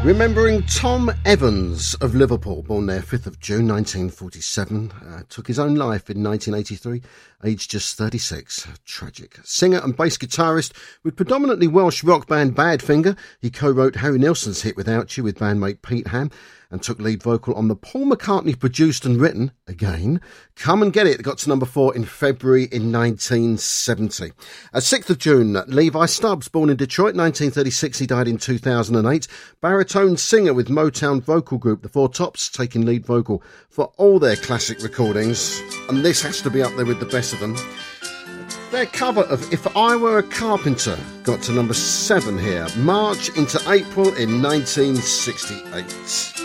Remembering Tom Evans of Liverpool, born there 5th of June 1947, took his own life in 1983, aged just 36. Tragic. Singer and bass guitarist with predominantly Welsh rock band Badfinger, he co-wrote Harry Nilsson's hit Without You with bandmate Pete Ham, and took lead vocal on the Paul McCartney produced and written, again, Come and Get It, that got to number 4 in February in 1970. 6th of June, Levi Stubbs, born in Detroit, 1936, he died in 2008. Baritone singer with Motown vocal group The Four Tops, taking lead vocal for all their classic recordings, and this has to be up there with the best of them. Their cover of If I Were a Carpenter got to number 7 here, March into April in 1968.